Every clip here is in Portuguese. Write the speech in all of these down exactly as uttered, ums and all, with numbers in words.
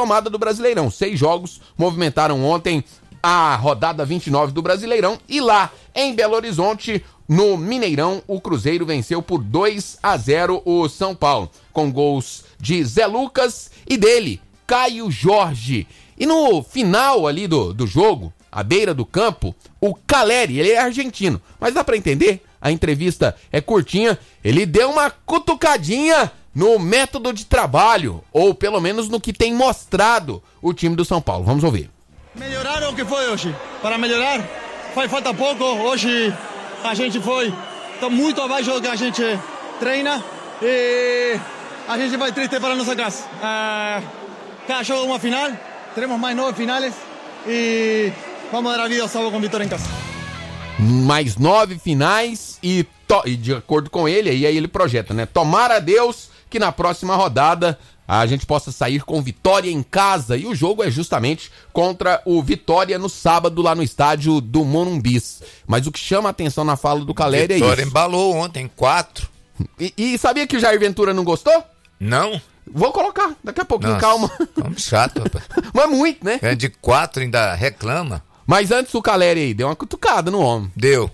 retomada do Brasileirão. Seis jogos movimentaram ontem a rodada vinte e nove do Brasileirão e lá em Belo Horizonte, no Mineirão, o Cruzeiro venceu por dois a zero o São Paulo, com gols de Zé Lucas e dele, Caio Jorge. E no final ali do, do jogo, à beira do campo, o Caleri, ele é argentino, mas dá pra entender, a entrevista é curtinha, ele deu uma cutucadinha no método de trabalho, ou pelo menos no que tem mostrado o time do São Paulo. Vamos ouvir. Melhorar o que foi hoje? Para melhorar, faz falta pouco. Hoje a gente foi muito abaixo do que a gente treina e a gente vai triste para a nossa casa. Ah, cada jogo é uma final, teremos mais nove finais e vamos dar a vida ao sábado com vitória em casa. Mais nove finais e, to- e de acordo com ele, e aí ele projeta, né? Tomara a Deus que na próxima rodada a gente possa sair com vitória em casa. E o jogo é justamente contra o Vitória no sábado lá no estádio do Morumbis. Mas o que chama a atenção na fala do Caleri é isso. Vitória embalou ontem, quatro. E, e sabia que o Jair Ventura não gostou? Não? Vou colocar, daqui a pouquinho, Nossa, calma. Como chato, rapaz. Mas muito, né? É de quatro, ainda reclama. Mas antes o Caleri aí deu uma cutucada no homem. Deu.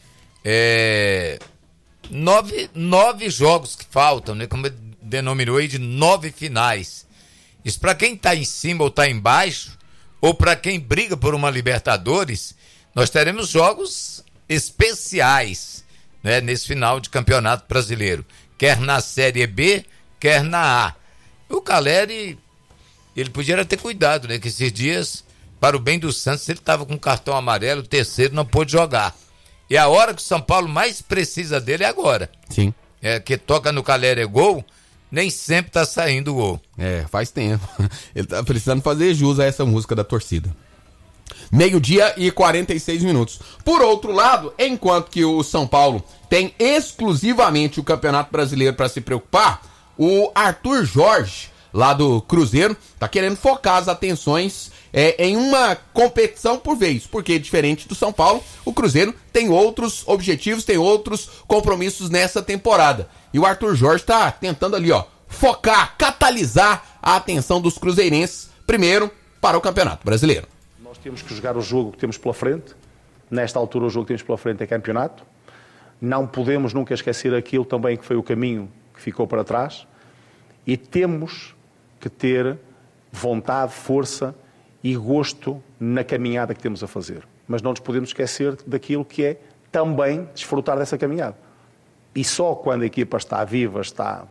É... Nove, nove jogos que faltam, né? Como denominou aí, de nove finais. Isso para quem tá em cima ou tá embaixo, ou para quem briga por uma Libertadores, nós teremos jogos especiais, né, nesse final de Campeonato Brasileiro. Quer na Série B, quer na A. O Caleri, ele podia ter cuidado, né? Que esses dias, para o bem do Santos, ele estava com cartão amarelo, o terceiro não pôde jogar. E a hora que o São Paulo mais precisa dele é agora. Sim. É, que toca no Caleri é gol, nem sempre tá saindo gol. É, faz tempo. Ele tá precisando fazer jus a essa música da torcida. Meio-dia e quarenta e seis minutos. Por outro lado, enquanto que o São Paulo tem exclusivamente o Campeonato Brasileiro para se preocupar, o Arthur Jorge, lá do Cruzeiro, tá querendo focar as atenções é, em uma competição por vez, porque diferente do São Paulo, o Cruzeiro tem outros objetivos, tem outros compromissos nessa temporada. E o Arthur Jorge tá tentando ali, ó, focar, catalisar a atenção dos cruzeirenses, primeiro para o Campeonato Brasileiro. Nós temos que jogar o jogo que temos pela frente. Nesta altura o jogo que temos pela frente é campeonato. Não podemos nunca esquecer aquilo também que foi o caminho que ficou para trás. E temos que ter vontade, força e gosto na caminhada que temos a fazer. Mas não nos podemos esquecer daquilo que é também desfrutar dessa caminhada. E só quando a equipa está viva, está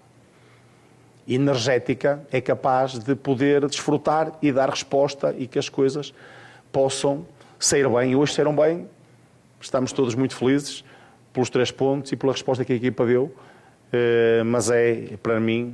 energética, é capaz de poder desfrutar e dar resposta e que as coisas possam sair bem. E hoje saíram bem, estamos todos muito felizes pelos três pontos e pela resposta que a equipa deu. Uh, mas é, para mim,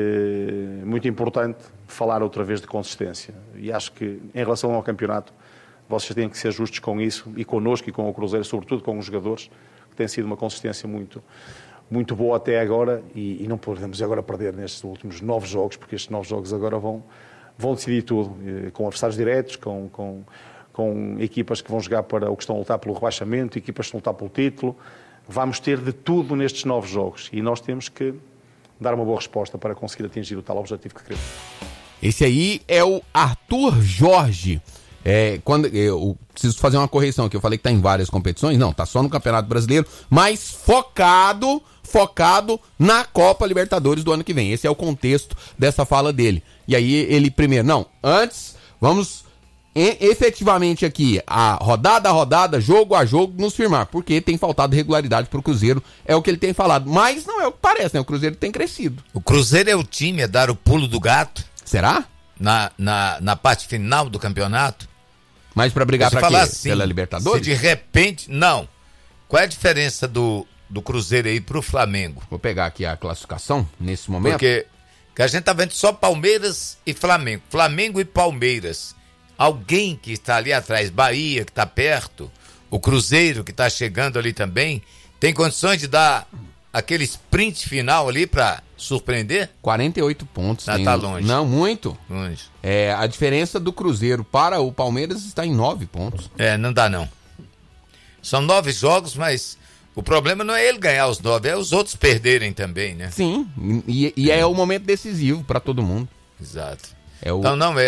uh, muito importante falar outra vez de consistência. E acho que, em relação ao campeonato, vocês têm que ser justos com isso, e connosco e com o Cruzeiro, sobretudo com os jogadores, que tem sido uma consistência muito, muito boa até agora, e, e não podemos agora perder nestes últimos nove jogos, porque estes nove jogos agora vão, vão decidir tudo, uh, com adversários diretos, com, com, com equipas que vão jogar para o que estão a lutar pelo rebaixamento, equipas que estão a lutar pelo título. Vamos ter de tudo nestes novos jogos e nós temos que dar uma boa resposta para conseguir atingir o tal objetivo que queremos. Esse aí é o Arthur Jorge. É, quando, eu preciso fazer uma correção aqui, eu falei que tá em várias competições, não, tá só no Campeonato Brasileiro, mas focado, focado na Copa Libertadores do ano que vem. Esse é o contexto dessa fala dele. E aí ele primeiro, não, antes vamos efetivamente aqui, a rodada a rodada, jogo a jogo, nos firmar, porque tem faltado regularidade pro Cruzeiro, é o que ele tem falado, mas não é o que parece, né? O Cruzeiro tem crescido. O Cruzeiro é o time a dar o pulo do gato? Será? Na, na, na parte final do campeonato? Mas pra brigar pra quê? Assim, pela Libertadores? Se de repente, não. Qual é a diferença do, do Cruzeiro aí pro Flamengo? Vou pegar aqui a classificação nesse momento. Porque que a gente tá vendo só Palmeiras e Flamengo. Flamengo e Palmeiras. Alguém que está ali atrás, Bahia, que está perto, o Cruzeiro, que está chegando ali também, tem condições de dar aquele sprint final ali para surpreender? quarenta e oito pontos. Ah, tem... tá longe. Não, muito. Longe. É, a diferença do Cruzeiro para o Palmeiras está em nove pontos. É, não dá não. São nove jogos, mas o problema não é ele ganhar os nove, é os outros perderem também, né? Sim, e, e é o momento decisivo para todo mundo. Exato. É o... Então não é.